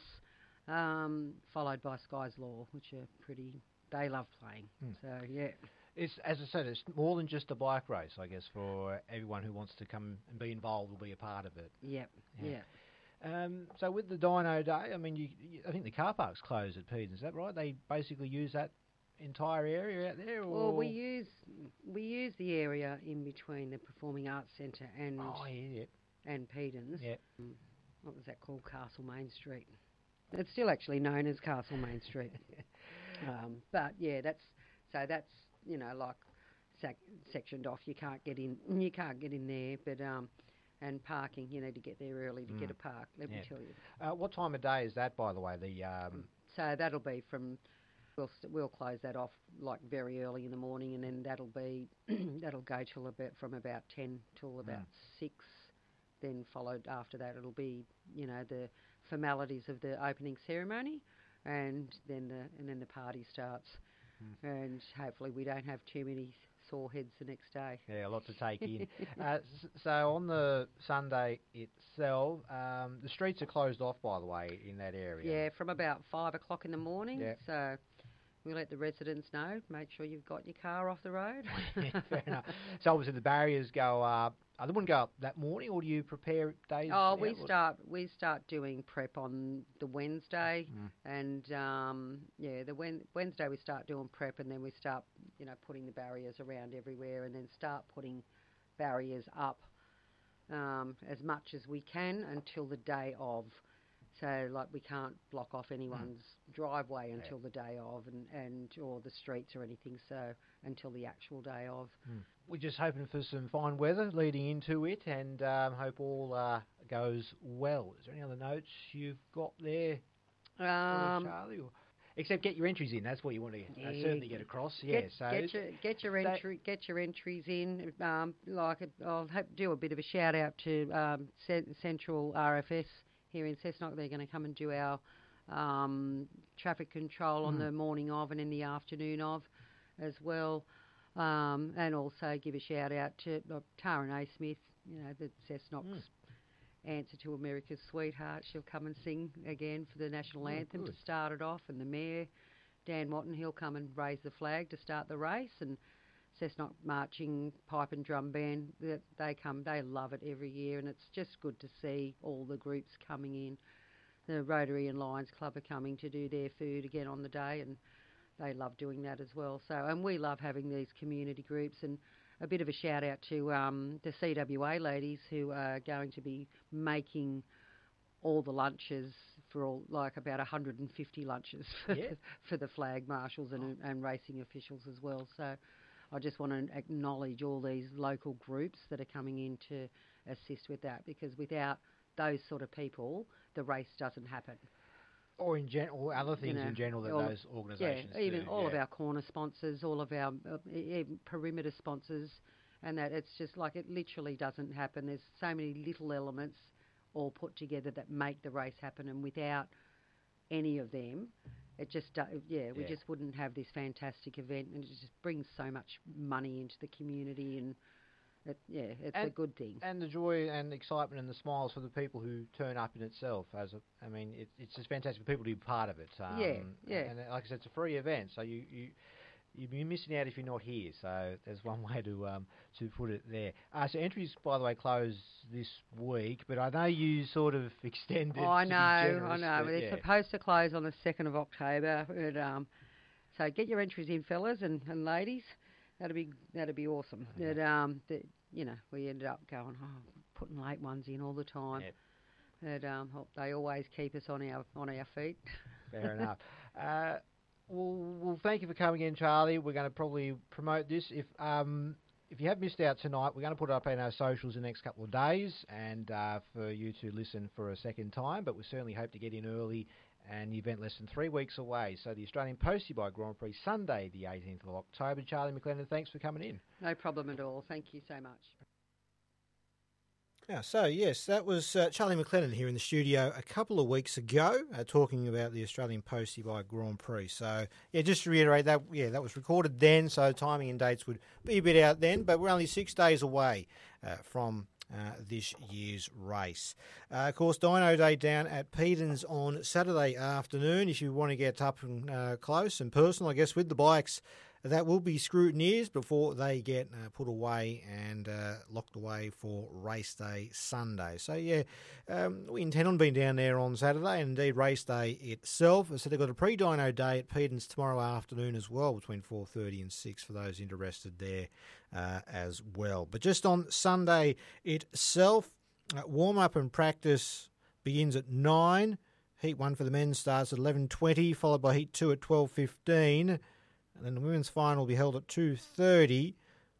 um, followed by Sky's Law, which are pretty, they love playing. Mm. So, yeah. It's, as I said, it's more than just a bike race, I guess, for everyone who wants to come and be involved will be a part of it. Yep, yeah. yeah. Um, so with the Dyno Day, I mean, you, you, I think the car park's closed at Pedens, is that right? They basically use that entire area out there? Or? Well, we use we use the area in between the Performing Arts Centre and oh, yeah, yeah. and Pedens. Yeah. What was that called? Castle Main Street. It's still actually known as Castle Main Street. um, but yeah, that's so that's you know like sec- sectioned off. You can't get in. You can't get in there, but um, and parking. You need to get there early to Mm. get a park. Let Yeah. me tell you. Uh, what time of day is that, by the way? The um, So that'll be from. We'll st- we'll close that off like very early in the morning, and then that'll be that'll go till about from about ten till about six. Then followed after that, it'll be you know the formalities of the opening ceremony, and then the and then the party starts, and hopefully we don't have too many sore heads the next day. Yeah, a lot to take in. uh, s- so on the Sunday itself, um, the streets are closed off, by the way, in that area. Yeah, from about five o'clock in the morning. Yeah. So we let the residents know. Make sure you've got your car off the road. Yeah, fair enough. So obviously the barriers go up. Uh, they wouldn't go up that morning, or do you prepare days? Oh, we out? start we start doing prep on the Wednesday, Mm. and um, yeah, the Wen- Wednesday we start doing prep, and then we start you know putting the barriers around everywhere, and then start putting barriers up um, as much as we can until the day of. So like we can't block off anyone's driveway until the day of, and, and or the streets or anything. So until the actual day of. We're just hoping for some fine weather leading into it, and um, hope all uh, goes well. Is there any other notes you've got there, for us, Um, Charlie? Or, except get your entries in. That's what you want to uh, Yeah, certainly get across. Yeah. Get, so get your get your that- entry get your entries in. Um, like a, I'll have, do a bit of a shout out to um, Cen- Central R F S here in Cessnock. They're going to come and do our um, traffic control on Mm. the morning of and in the afternoon of, as well. Um, and also give a shout out to uh, Tara Naismith. You know the Cessnock's answer to America's Sweetheart. She'll come and sing again for the national Oh, anthem good. to start it off, and the mayor. Dan Watton, he'll come and raise the flag to start the race, and Cessnock Marching Pipe and Drum Band, they, they come, they love it every year, and it's just good to see all the groups coming in. The Rotary and Lions Club are coming to do their food again on the day, and they love doing that as well. So, and we love having these community groups, and a bit of a shout out to um, the C W A ladies who are going to be making all the lunches for all, like about one hundred fifty lunches for, Yeah. the, for the flag marshals and, and racing officials as well. So I just want to acknowledge all these local groups that are coming in to assist with that, because without those sort of people, the race doesn't happen. or in gen- or other things know, in general that all- those organisations Yeah, even do. all of yeah. our corner sponsors, all of our uh, e- even perimeter sponsors, and that it's just like it literally doesn't happen. There's so many little elements all put together that make the race happen, and without any of them, it just do, yeah, we Yeah. just wouldn't have this fantastic event, and it just brings so much money into the community, and it, yeah, it's a And- good thing. And the joy and excitement and the smiles for the people who turn up in itself. As a, I mean, it, it's just fantastic for people to be part of it. Um, Yeah, yeah. And, and like I said, it's a free event, so you you you'd be missing out if you're not here. So there's one way to um to put it there. Uh, so entries, by the way, close this week, but I know you sort of extended. Oh, I to be know, I generous, know. but They're yeah. supposed to close on the second of October. But, um, so get your entries in, fellas and, and ladies. That'd be that'd be awesome. But, um, the, you know, we ended up going, oh, putting late ones in all the time. Yep. But um, ho- they always keep us on our on our feet. Fair enough. Uh, well, well, thank you for coming in, Charlie. We're going to probably promote this. If um, if you have missed out tonight, we're going to put it up in our socials in the next couple of days, and uh, for you to listen for a second time. But we certainly hope to get in early, and the event less than three weeks away. So the Australian Postie Bike Grand Prix, Sunday, the eighteenth of October. Charlie McLennan, thanks for coming in. No problem at all. Thank you so much. Yeah, so yes, that was uh, Charlie McLennan here in the studio a couple of weeks ago, uh, talking about the Australian Postie Bike Grand Prix. So yeah, just to reiterate that, yeah, that was recorded then, so timing and dates would be a bit out then, but we're only six days away uh, from uh, this year's race. Uh, of course, Dino Day down at Pedon's on Saturday afternoon. If you want to get up and uh, close and personal, I guess, with the bikes, that will be scrutinised before they get uh, put away and uh, locked away for race day Sunday. So, yeah, um, we intend on being down there on Saturday, and indeed race day itself. So they've got a pre-dyno day at Pedon's tomorrow afternoon as well, between four thirty and six for those interested there uh, as well. But just on Sunday itself, uh, warm-up and practice begins at nine. Heat one for the men starts at eleven twenty, followed by Heat two at twelve fifteen. And then the women's final will be held at two thirty,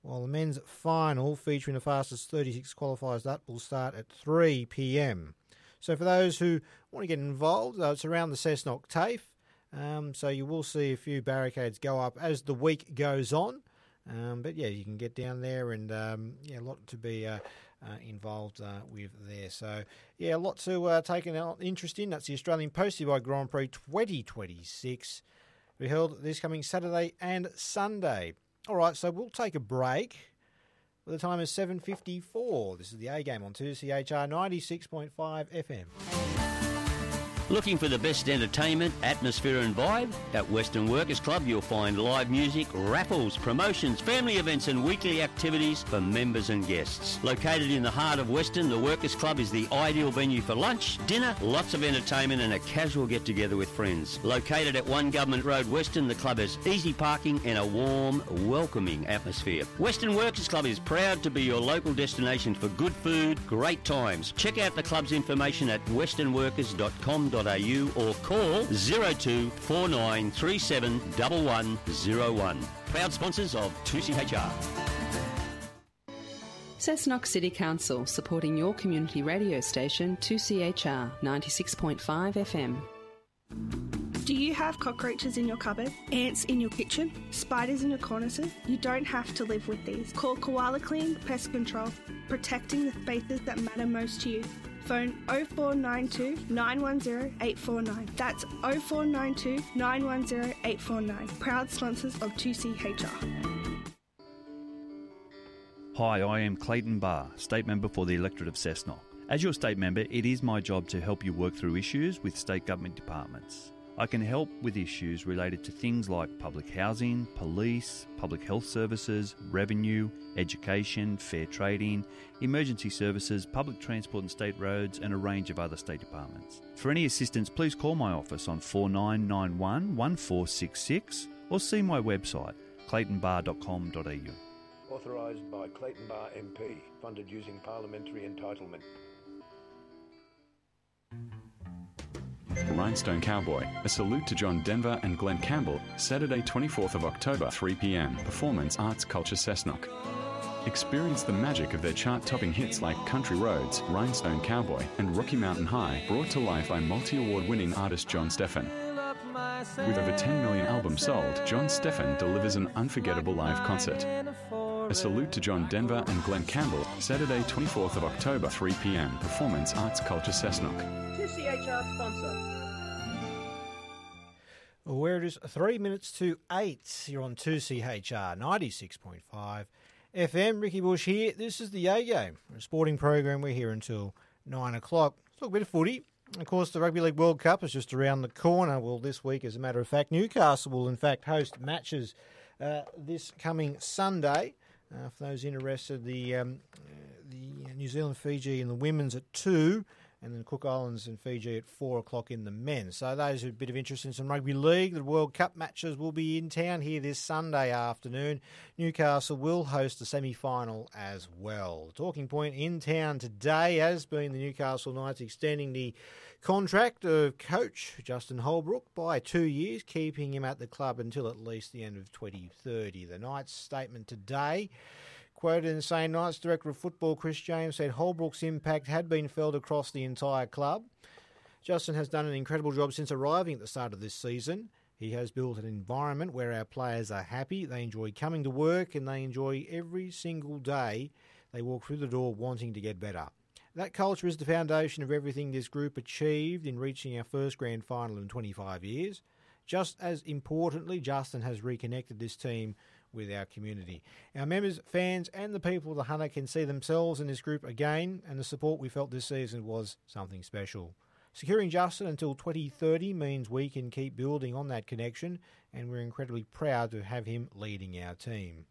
while the men's final, featuring the fastest thirty-six qualifiers, that will start at three p.m. So for those who want to get involved, uh, it's around the Cessnock TAFE, um, so you will see a few barricades go up as the week goes on. Um, but yeah, you can get down there and um, yeah, a lot to be uh, uh, involved uh, with there. So yeah, a lot to uh, take an interest in. That's the Australian Postie Bike Grand Prix twenty twenty-six. We held this coming Saturday and Sunday. All right, so we'll take a break. The time is seven fifty-four. This is the A Game on two C H R ninety-six point five F M. Looking for the best entertainment, atmosphere and vibe? At Western Workers Club you'll find live music, raffles, promotions, family events and weekly activities for members and guests. Located in the heart of Western, the Workers Club is the ideal venue for lunch, dinner, lots of entertainment and a casual get-together with friends. Located at one Government Road Western, the club has easy parking and a warm, welcoming atmosphere. Western Workers Club is proud to be your local destination for good food, great times. Check out the club's information at western workers dot com dot a u or call zero two four nine three seven one one zero one. Proud sponsors of two C H R. Cessnock City Council, supporting your community radio station two C H R ninety-six point five F M. Do you have cockroaches in your cupboard, ants in your kitchen, spiders in your cornices? You don't have to live with these. Call Koala Clean Pest Control, protecting the spaces that matter most to you. Phone oh four nine two, nine one zero, eight four nine. That's oh four nine two, nine one zero, eight four nine. Proud sponsors of two C H R. Hi, I am Clayton Barr, State Member for the Electorate of Cessnock. As your State Member, it is my job to help you work through issues with state government departments. I can help with issues related to things like public housing, police, public health services, revenue, education, fair trading, emergency services, public transport and state roads, and a range of other state departments. For any assistance, please call my office on four nine nine one, one four six six or see my website, clayton bar dot com dot a u. Authorised by Clayton Barr M P, funded using parliamentary entitlement. Rhinestone Cowboy, a salute to John Denver and Glenn Campbell, Saturday twenty-fourth of October, three p.m. Performance Arts Culture Cessnock. Experience the magic of their chart-topping hits like Country Roads, Rhinestone Cowboy and Rocky Mountain High, brought to life by multi-award winning artist John Steffen. With over ten million albums sold, John Steffen delivers an unforgettable live concert. A salute to John Denver and Glenn Campbell, Saturday twenty-fourth of October, three p.m. Performance Arts Culture Cessnock. two C H R sponsor. Where it is three minutes to eight. You're on two C H R ninety-six point five F M. Ricky Bush here. This is the A Game, a sporting program. We're here until nine o'clock. Let's talk a bit of footy. Of course, the Rugby League World Cup is just around the corner. Well, this week, as a matter of fact, Newcastle will in fact host matches uh, this coming Sunday. Uh, for those interested, the um, uh, the New Zealand, Fiji and the women's at two, and then Cook Islands and Fiji at four o'clock in the men's. So those are a bit of interest in some rugby league. The World Cup matches will be in town here this Sunday afternoon. Newcastle will host the semi-final as well. The talking point in town today has been the Newcastle Knights extending the contract of coach Justin Holbrook by two years, keeping him at the club until at least the end of twenty thirty. The Knights' statement today, quoted in saying, Knights Director of Football Chris James said Holbrook's impact had been felt across the entire club. Justin has done an incredible job since arriving at the start of this season. He has built an environment where our players are happy, they enjoy coming to work, and they enjoy every single day they walk through the door wanting to get better. That culture is the foundation of everything this group achieved in reaching our first grand final in twenty-five years. Just as importantly, Justin has reconnected this team with our community. Our members, fans and the people of the Hunter can see themselves in this group again, and the support we felt this season was something special. Securing Justin until twenty thirty means we can keep building on that connection, and we're incredibly proud to have him leading our team.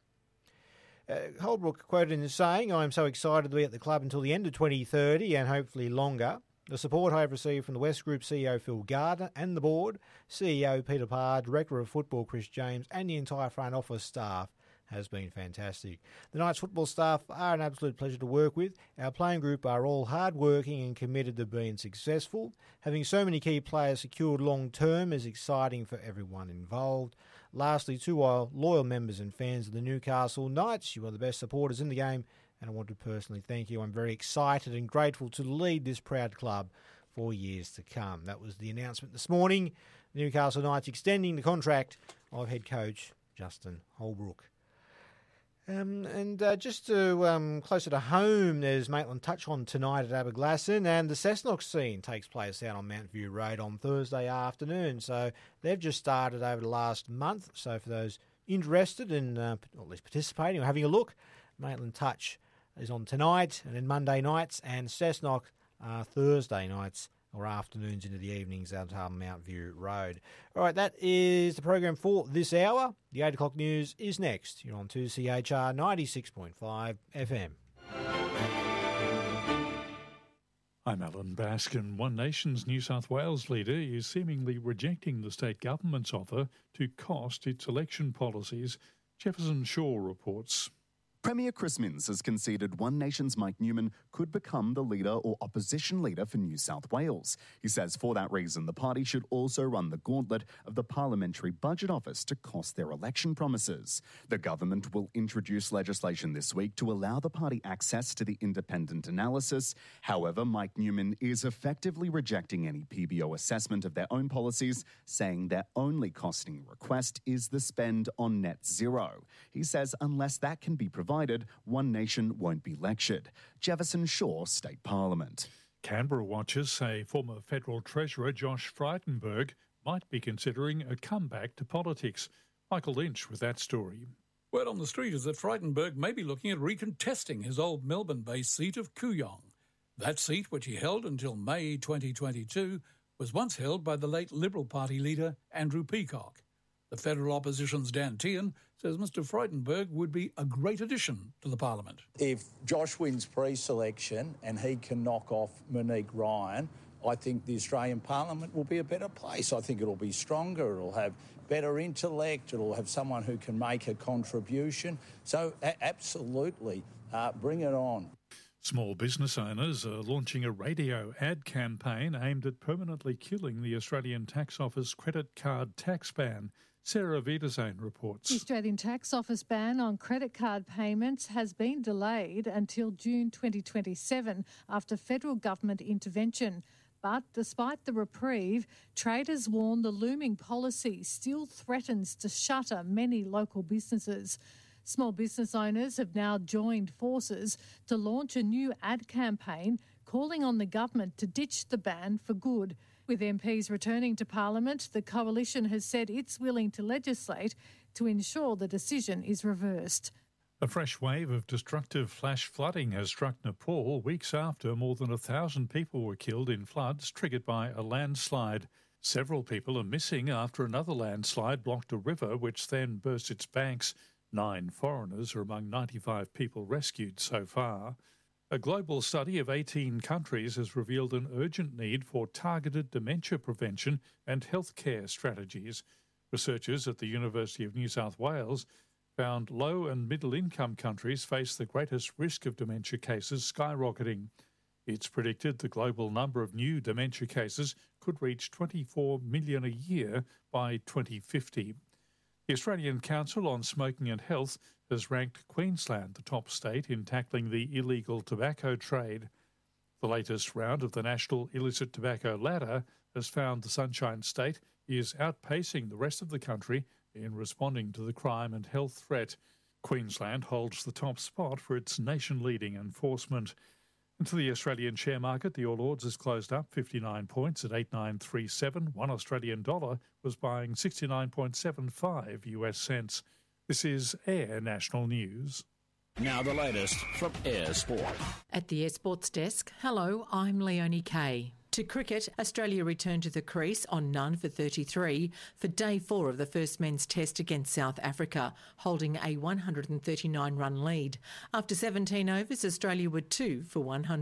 Uh, Holbrook quoted in saying, I am so excited to be at the club until the end of twenty thirty and hopefully longer. The support I have received from the West Group C E O Phil Gardner and the board, C E O Peter Parr, Director of Football Chris James and the entire front office staff has been fantastic. The Knights football staff are an absolute pleasure to work with. Our playing group are all hard-working and committed to being successful. Having so many key players secured long-term is exciting for everyone involved. Lastly, to our loyal members and fans of the Newcastle Knights, you are the best supporters in the game, and I want to personally thank you. I'm very excited and grateful to lead this proud club for years to come. That was the announcement this morning. The Newcastle Knights extending the contract of head coach Justin Holbrook. Um, and uh, just to um, closer to home, there's Maitland Touch on tonight at Aberglasslyn, and the Cessnock scene takes place out on Mount View Road on Thursday afternoon. So they've just started over the last month. So for those interested in uh, at least participating or having a look, Maitland Touch is on tonight, and then Monday nights, and Cessnock uh, Thursday nights or afternoons into the evenings out on Mount View Road. All right, that is the program for this hour. The eight o'clock news is next. You're on two C H R ninety-six point five F M. I'm Alan Baskin. One Nation's New South Wales leader is seemingly rejecting the state government's offer to cost its election policies. Jefferson Shaw reports. Premier Chris Minns has conceded One Nation's Mike Newman could become the leader or opposition leader for New South Wales. He says for that reason, the party should also run the gauntlet of the Parliamentary Budget Office to cost their election promises. The government will introduce legislation this week to allow the party access to the independent analysis. However, Mike Newman is effectively rejecting any P B O assessment of their own policies, saying their only costing request is the spend on net zero. He says unless that can be provided, One Nation won't be lectured. Jefferson Shaw State Parliament. Canberra watchers say former Federal Treasurer Josh Frydenberg might be considering a comeback to politics. Michael Lynch with that story. Word on the street is that Frydenberg may be looking at recontesting his old Melbourne-based seat of Kooyong. That seat, which he held until May twenty twenty-two, was once held by the late Liberal Party leader Andrew Peacock. The federal opposition's Dan Tehan says Mister Frydenberg would be a great addition to the Parliament. If Josh wins pre-selection and he can knock off Monique Ryan, I think the Australian Parliament will be a better place. I think it'll be stronger, it'll have better intellect, it'll have someone who can make a contribution. So a- absolutely, uh, bring it on. Small business owners are launching a radio ad campaign aimed at permanently killing the Australian Tax Office credit card tax ban. Sarah Wiedersehen reports. The Australian Tax Office ban on credit card payments has been delayed until June twenty twenty-seven after federal government intervention. But despite the reprieve, traders warn the looming policy still threatens to shutter many local businesses. Small business owners have now joined forces to launch a new ad campaign calling on the government to ditch the ban for good. With M Ps returning to Parliament, the coalition has said it's willing to legislate to ensure the decision is reversed. A fresh wave of destructive flash flooding has struck Nepal weeks after more than a thousand people were killed in floods triggered by a landslide. Several people are missing after another landslide blocked a river which then burst its banks. Nine foreigners are among ninety-five people rescued so far. A global study of eighteen countries has revealed an urgent need for targeted dementia prevention and healthcare strategies. Researchers at the University of New South Wales found low and middle income countries face the greatest risk of dementia cases skyrocketing. It's predicted the global number of new dementia cases could reach twenty-four million a year by twenty fifty. The Australian Council on Smoking and Health has ranked Queensland the top state in tackling the illegal tobacco trade. The latest round of the National Illicit Tobacco Ladder has found the Sunshine State is outpacing the rest of the country in responding to the crime and health threat. Queensland holds the top spot for its nation-leading enforcement. Into the Australian share market, the All Ords has closed up fifty-nine points at eight nine three seven. One Australian dollar was buying sixty-nine point seven five U S cents. This is Air National News. Now the latest from Air Sport. At the Air Sports desk, hello, I'm Leonie Kay. To cricket, Australia returned to the crease on none for thirty-three for day four of the first men's test against South Africa, holding a one hundred thirty-nine run lead. After seventeen overs, Australia were two for one hundred.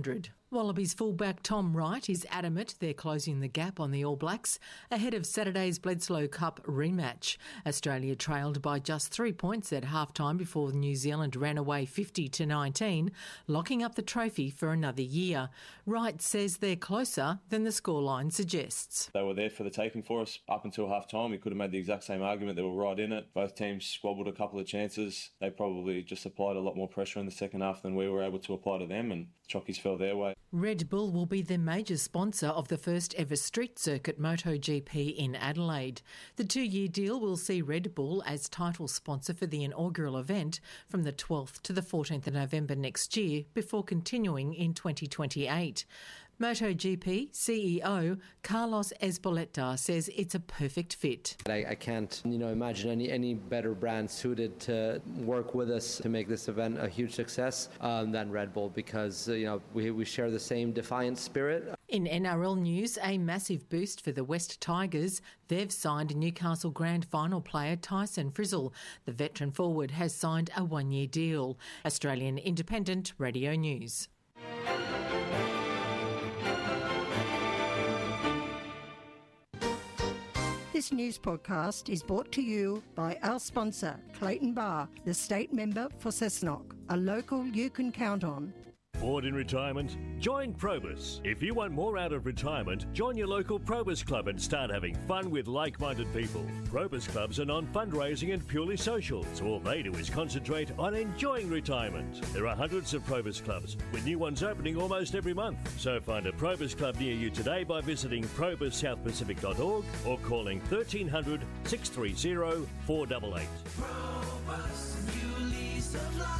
Wallabies fullback Tom Wright is adamant they're closing the gap on the All Blacks ahead of Saturday's Bledisloe Cup rematch. Australia trailed by just three points at half-time before New Zealand ran away fifty to nineteen, locking up the trophy for another year. Wright says they're closer than the scoreline suggests. They were there for the taking for us up until half-time. We could have made the exact same argument. They were right in it. Both teams squabbled a couple of chances. They probably just applied a lot more pressure in the second half than we were able to apply to them, and Chockies fell their way. Red Bull will be the major sponsor of the first ever street circuit MotoGP in Adelaide. The two-year deal will see Red Bull as title sponsor for the inaugural event from the twelfth to the fourteenth of November next year before continuing in twenty twenty-eight. MotoGP C E O Carlos Ezpeleta says it's a perfect fit. I, I can't, you know, imagine any, any better brand suited to work with us to make this event a huge success um, than Red Bull, because uh, you know we, we share the same defiant spirit. In N R L news, a massive boost for the West Tigers. They've signed Newcastle Grand Final player Tyson Frizzell. The veteran forward has signed a one-year deal. Australian Independent Radio News. This news podcast is brought to you by our sponsor, Clayton Bar, the state member for Cessnock, a local you can count on. Bored in retirement? Join Probus. If you want more out of retirement, join your local Probus club and start having fun with like-minded people. Probus clubs are non-fundraising and purely social, so all they do is concentrate on enjoying retirement. There are hundreds of Probus clubs, with new ones opening almost every month. So find a Probus club near you today by visiting probus south pacific dot org or calling thirteen hundred, six three zero, four eight eight. Probus, new lease of life.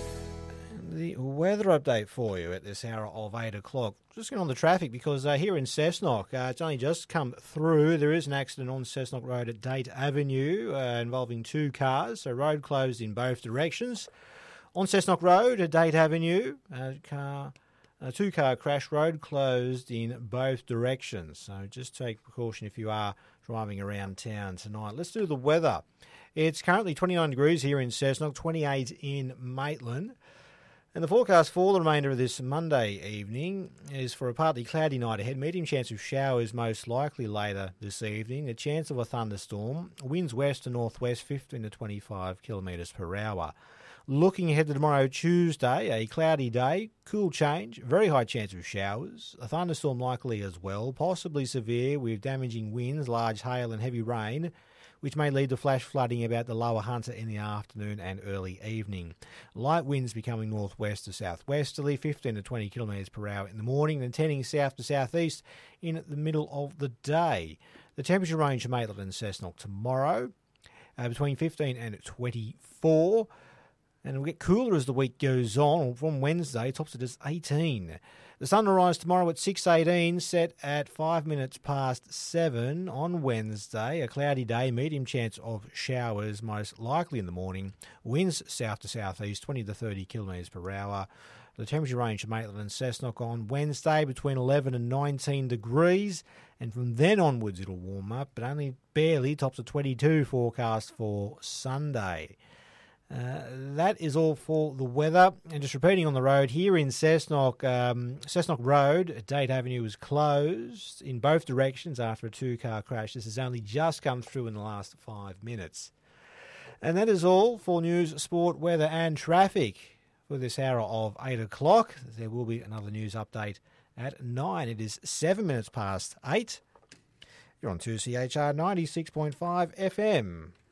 The weather update for you at this hour of eight o'clock. Just going on the traffic because uh, here in Cessnock, uh, it's only just come through. There is an accident on Cessnock Road at Date Avenue uh, involving two cars. So road closed in both directions. On Cessnock Road at Date Avenue, a car, a two-car crash, road closed in both directions. So just take precaution if you are driving around town tonight. Let's do the weather. It's currently twenty-nine degrees here in Cessnock, twenty-eight in Maitland. And the forecast for the remainder of this Monday evening is for a partly cloudy night ahead. Medium chance of showers most likely later this evening. A chance of a thunderstorm. Winds west to northwest, fifteen to twenty-five kilometres per hour. Looking ahead to tomorrow, Tuesday, a cloudy day, cool change, very high chance of showers. A thunderstorm likely as well, possibly severe with damaging winds, large hail and heavy rain, which may lead to flash flooding about the Lower Hunter in the afternoon and early evening. Light winds becoming northwest to southwesterly, fifteen to twenty kilometres per hour in the morning, and tending south to southeast in the middle of the day. The temperature range for Maitland and Cessnock tomorrow, uh, between fifteen and twenty-four. And it'll get cooler as the week goes on. From Wednesday, tops it as eighteen. The sun will rise tomorrow at six eighteen, set at five minutes past seven on Wednesday. A cloudy day, medium chance of showers, most likely in the morning. Winds south to southeast, twenty to thirty kilometres per hour. The temperature range for Maitland and Cessnock on Wednesday between eleven and nineteen degrees. And from then onwards it'll warm up, but only barely. Tops at twenty-two forecast for Sunday. Uh, that is all for the weather. And just repeating on the road, here in Cessnock, um, Cessnock Road at Date Avenue is closed in both directions after a two-car crash. This has only just come through in the last five minutes. And that is all for news, sport, weather and traffic for this hour of eight o'clock. There will be another news update at nine. It is seven minutes past eight. You're on two C H R ninety-six point five F M.